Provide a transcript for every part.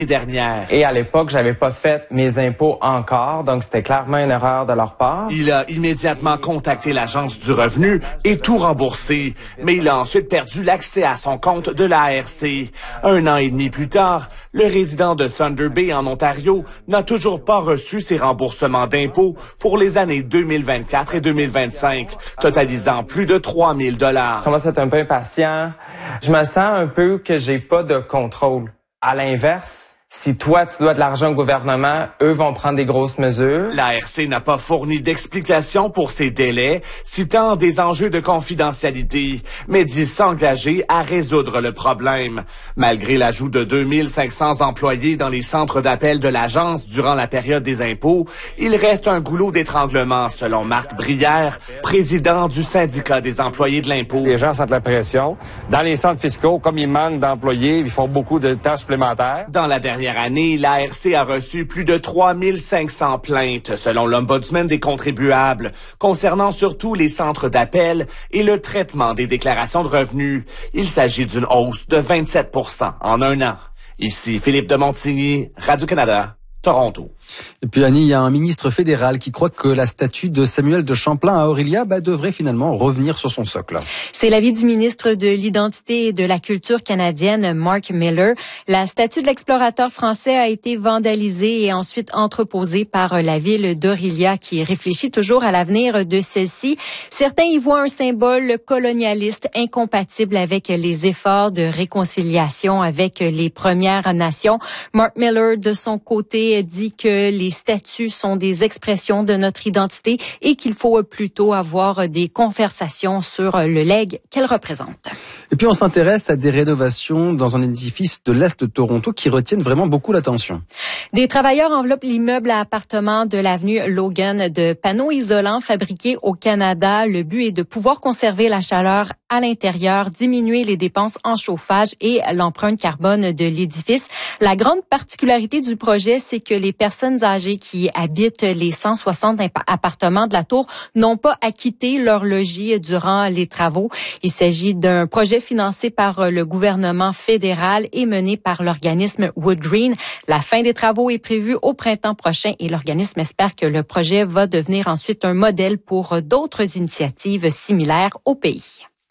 dernière. Et à l'époque, j'avais pas fait mes impôts encore, donc c'était clairement une erreur de leur part. Il a immédiatement contacté l'Agence du revenu et tout remboursé, mais il a ensuite perdu l'accès à son compte de l'ARC. 1 an et demi plus tard, le résident de Thunder Bay en Ontario n'a toujours pas reçu ses remboursements d'impôts pour les années 2024 et 2025, totalisant plus de 3 000 $. Je commence à être un peu impatient. Je me sens un peu que j'ai pas de contrôle. À l'inverse, si toi, tu dois de l'argent au gouvernement, eux vont prendre des grosses mesures. L'ARC n'a pas fourni d'explication pour ces délais, citant des enjeux de confidentialité, mais dit s'engager à résoudre le problème. Malgré l'ajout de 2500 employés dans les centres d'appel de l'agence durant la période des impôts, il reste un goulot d'étranglement, selon Marc Brière, président du syndicat des employés de l'impôt. Les gens sentent la pression. Dans les centres fiscaux, comme ils manquent d'employés, ils font beaucoup de tâches supplémentaires. Dans la dernière année, l'ARC a reçu plus de 3500 plaintes, selon l'Ombudsman des contribuables, concernant surtout les centres d'appel et le traitement des déclarations de revenus. Il s'agit d'une hausse de 27 % en 1 an. Ici Philippe de Montigny, Radio-Canada, Toronto. Et puis Annie, il y a un ministre fédéral qui croit que la statue de Samuel de Champlain à Orillia devrait finalement revenir sur son socle. C'est l'avis du ministre de l'Identité et de la Culture canadienne, Mark Miller. La statue de l'explorateur français a été vandalisée et ensuite entreposée par la ville d'Orillia qui réfléchit toujours à l'avenir de celle-ci. Certains y voient un symbole colonialiste incompatible avec les efforts de réconciliation avec les Premières Nations. Mark Miller, de son côté, dit que les statues sont des expressions de notre identité et qu'il faut plutôt avoir des conversations sur le legs qu'elles représentent. Et puis on s'intéresse à des rénovations dans un édifice de l'Est de Toronto qui retiennent vraiment beaucoup l'attention. Des travailleurs enveloppent l'immeuble à appartements de l'avenue Logan de panneaux isolants fabriqués au Canada. Le but est de pouvoir conserver la chaleur à l'intérieur, diminuer les dépenses en chauffage et l'empreinte carbone de l'édifice. La grande particularité du projet, c'est que les personnes âgées qui habitent les 160 appartements de la tour n'ont pas à quitter leur logis durant les travaux. Il s'agit d'un projet financé par le gouvernement fédéral et mené par l'organisme Wood Green. La fin des travaux est prévue au printemps prochain et l'organisme espère que le projet va devenir ensuite un modèle pour d'autres initiatives similaires au pays.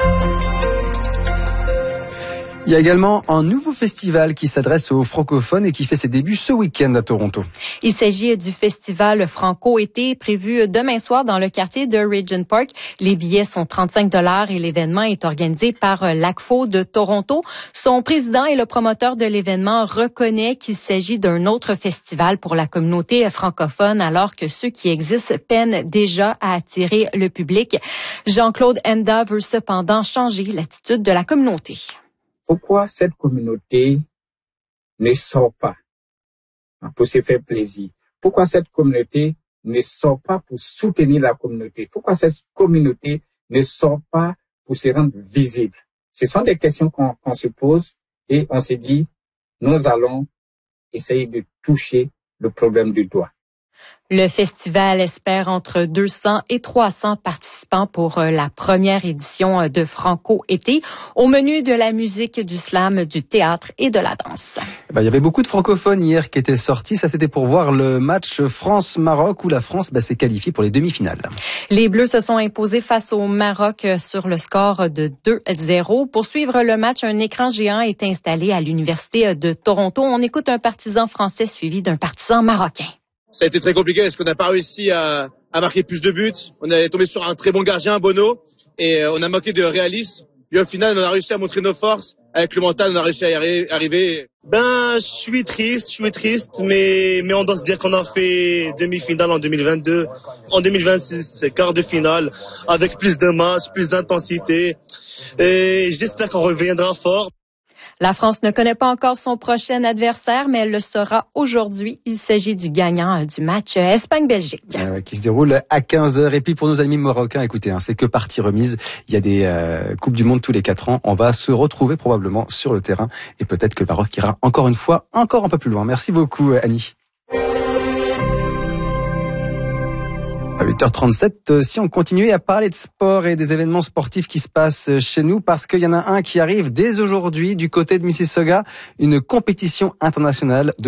Il y a également un nouveau festival qui s'adresse aux francophones et qui fait ses débuts ce week-end à Toronto. Il s'agit du festival Franco-été prévu demain soir dans le quartier de Regent Park. Les billets sont 35 $ et l'événement est organisé par l'ACFO de Toronto. Son président et le promoteur de l'événement reconnaît qu'il s'agit d'un autre festival pour la communauté francophone alors que ceux qui existent peinent déjà à attirer le public. Jean-Claude Enda veut cependant changer l'attitude de la communauté. Pourquoi cette communauté ne sort pas pour se faire plaisir? Pourquoi cette communauté ne sort pas pour soutenir la communauté? Pourquoi cette communauté ne sort pas pour se rendre visible? Ce sont des questions qu'on se pose et on se dit, nous allons essayer de toucher le problème du doigt. Le festival espère entre 200 et 300 participants pour la première édition de Franco-été. Au menu de la musique, du slam, du théâtre et de la danse. Il y avait beaucoup de francophones hier qui étaient sortis. Ça, c'était pour voir le match France-Maroc où la France s'est qualifiée pour les demi-finales. Les Bleus se sont imposés face au Maroc sur le score de 2-0. Pour suivre le match, un écran géant est installé à l'Université de Toronto. On écoute un partisan français suivi d'un partisan marocain. Ça a été très compliqué parce qu'on n'a pas réussi à marquer plus de buts. On est tombé sur un très bon gardien, Bono, et on a manqué de réalisme. Et au final, on a réussi à montrer nos forces. Avec le mental, on a réussi à y arriver. Je suis triste, mais on doit se dire qu'on a fait demi-finale en 2022, en 2026, quart de finale, avec plus de matchs, plus d'intensité. Et j'espère qu'on reviendra fort. La France ne connaît pas encore son prochain adversaire, mais elle le saura aujourd'hui. Il s'agit du gagnant du match Espagne-Belgique. Qui se déroule à 15h. Et puis pour nos amis marocains, écoutez, c'est que partie remise. Il y a des Coupes du Monde tous les 4 ans. On va se retrouver probablement sur le terrain. Et peut-être que le Maroc ira encore une fois, encore un peu plus loin. Merci beaucoup, Annie. À 8h37, si on continuait à parler de sport et des événements sportifs qui se passent chez nous, parce qu'il y en a un qui arrive dès aujourd'hui du côté de Mississauga, une compétition internationale de